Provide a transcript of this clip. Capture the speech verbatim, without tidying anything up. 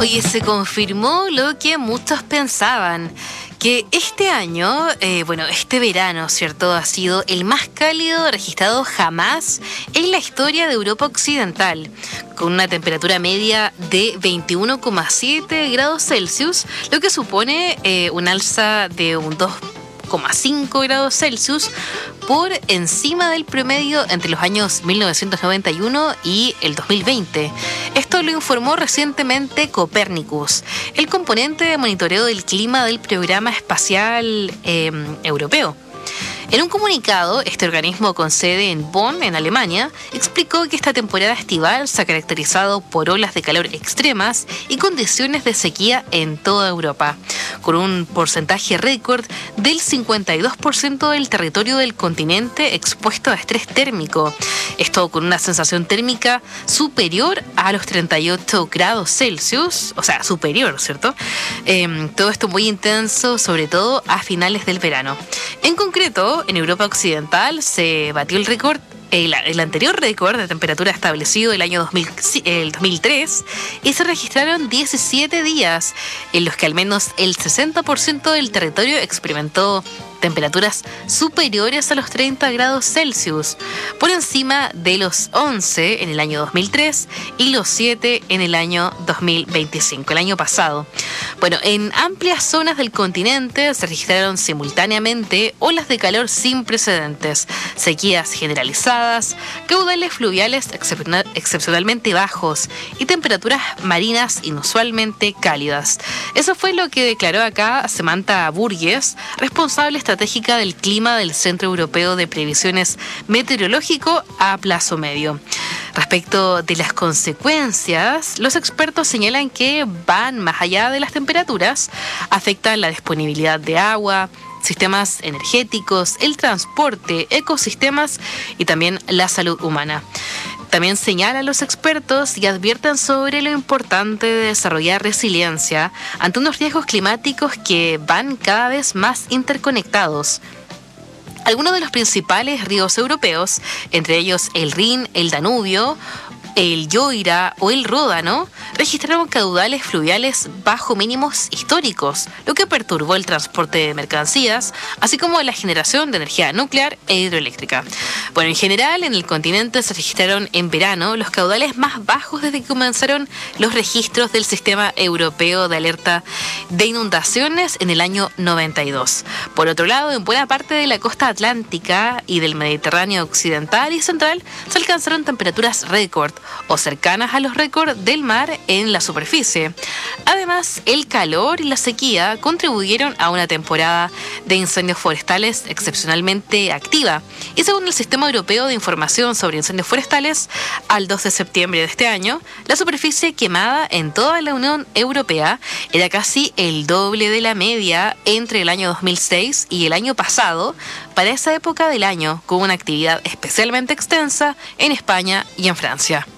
Oye, se confirmó lo que muchos pensaban, que este año, eh, bueno, este verano, ¿cierto?, ha sido el más cálido registrado jamás en la historia de Europa Occidental, con una temperatura media de veintiuno coma siete grados Celsius, lo que supone eh, un alza de un dos coma cinco grados Celsius por encima del promedio entre los años mil novecientos noventa y uno y el dos mil veinte. Esto lo informó recientemente Copernicus, el componente de monitoreo del clima del programa espacial eh, europeo. En un comunicado, este organismo con sede en Bonn, en Alemania, explicó que esta temporada estival se ha caracterizado por olas de calor extremas y condiciones de sequía en toda Europa, con un porcentaje récord del cincuenta y dos por ciento del territorio del continente expuesto a estrés térmico. Esto con una sensación térmica superior a los treinta y ocho grados Celsius, o sea, superior, ¿cierto? Eh, todo esto muy intenso, sobre todo a finales del verano. En concreto, en Europa Occidental se batió el récord, el, el anterior récord de temperatura establecido el año dos mil, el dos mil tres, y se registraron diecisiete días en los que al menos el sesenta por ciento del territorio experimentó temperaturas superiores a los treinta grados Celsius, por encima de los once en el año dos mil tres y los siete en el año dos mil veinticinco, el año pasado. Bueno, en amplias zonas del continente se registraron simultáneamente olas de calor sin precedentes, sequías generalizadas, caudales fluviales excep- excepcionalmente bajos y temperaturas marinas inusualmente cálidas. Eso fue lo que declaró acá Samantha Burgess, responsable estratégica del clima del Centro Europeo de Previsiones Meteorológico a plazo medio. Respecto de las consecuencias, los expertos señalan que van más allá de las temperaturas, afectan la disponibilidad de agua, sistemas energéticos, el transporte, ecosistemas y también la salud humana. También señalan los expertos y advierten sobre lo importante de desarrollar resiliencia ante unos riesgos climáticos que van cada vez más interconectados. Algunos de los principales ríos europeos, entre ellos el Rin, el Danubio, el Loira o el Ródano, registraron caudales fluviales bajo mínimos históricos, lo que perturbó el transporte de mercancías, así como la generación de energía nuclear e hidroeléctrica. Bueno, en general, en el continente se registraron en verano los caudales más bajos desde que comenzaron los registros del Sistema Europeo de Alerta de Inundaciones en el año noventa y dos. Por otro lado, en buena parte de la costa atlántica y del Mediterráneo occidental y central se alcanzaron temperaturas récord o cercanas a los récords del mar en la superficie. Además, el calor y la sequía contribuyeron a una temporada de incendios forestales excepcionalmente activa. Y según el Sistema Europeo de Información sobre Incendios Forestales, al dos de septiembre de este año, la superficie quemada en toda la Unión Europea era casi el doble de la media entre el año dos mil seis y el año pasado, para esa época del año, con una actividad especialmente extensa en España y en Francia.